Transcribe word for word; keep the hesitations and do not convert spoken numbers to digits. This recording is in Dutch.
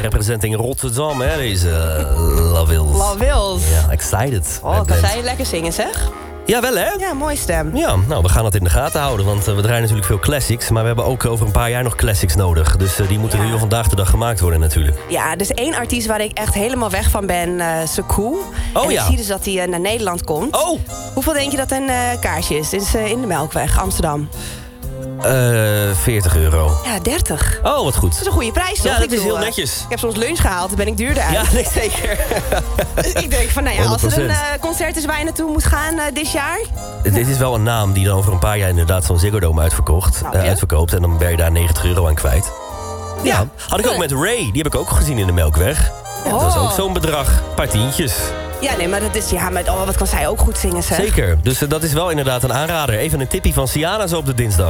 representing Rotterdam, hè, deze uh, La Wils. La Wils. Ja, excited. Oh, kan zij lekker zingen, zeg? Ja, wel hè? Ja, mooie stem. Ja, nou, we gaan dat in de gaten houden, want uh, we draaien natuurlijk veel classics. Maar we hebben ook over een paar jaar nog classics nodig. Dus uh, die moeten Ja. nu al vandaag de dag gemaakt worden natuurlijk. Ja, dus één artiest waar ik echt helemaal weg van ben, uh, Sekou. Oh, en ja. ik zie dus dat hij uh, naar Nederland komt. Oh! Hoeveel denk je dat een uh, kaartje is? Dit is uh, in de Melkweg, Amsterdam. Uh, veertig euro. Ja, dertig. Oh, wat goed. Dat is een goede prijs, toch? Ja, dat Ik is bedoel, heel uh, netjes. Ik heb soms lunch gehaald, dan ben ik duurder uit. Ja, nee, zeker. Dus ik denk van, nou ja, als er een honderd uh, concert is waar je naartoe moet gaan uh, dit jaar... Dit is wel een naam die dan over een paar jaar inderdaad zo'n Ziggo Dome uitverkocht, Nou, uh, ja. uitverkoopt. En dan ben je daar negentig euro aan kwijt. Ja. Ja. Had ik ook met Ray. Die heb ik ook gezien in de Melkweg. Ja, dat is Oh. ook zo'n bedrag. Een paar tientjes. Ja, nee, maar dat is... Ja, maar oh, wat kan zij ook goed zingen, zeg. Zeker. Dus uh, dat is wel inderdaad een aanrader. Even een tippie van Siana zo op de dinsdag.